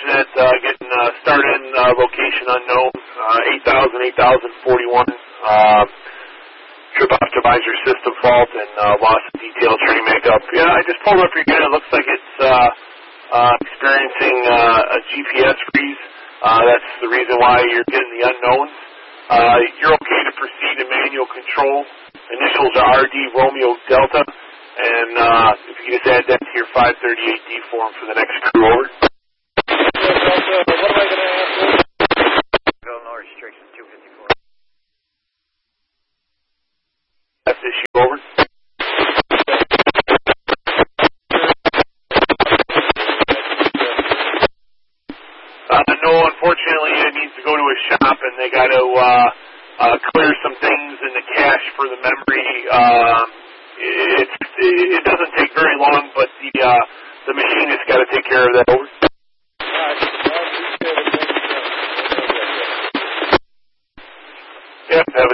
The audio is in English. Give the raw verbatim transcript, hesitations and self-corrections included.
Fortinet uh, getting uh, started in uh, location unknown, uh, eight thousand, eight thousand forty-one, uh, trip optimizer system fault and uh, loss of detail tree makeup. Yeah, I just pulled up your unit. It looks like it's uh, uh, experiencing uh, a G P S freeze. Uh, that's the reason why you're getting the unknowns. Uh, you're okay to proceed in manual control. Initials are R D Romeo Delta. And uh, if you could just add that to your five thirty-eight D form for the next crew over. What am I going to ask? Illinois restriction two fifty-four. That's issue over. Uh, no, unfortunately, it needs to go to a shop, and they got to uh, uh, clear some things in the cache for the memory. Uh, it, it, it doesn't take very long, but the uh, the machinist got to take care of that. Over. All right. Yep. Have a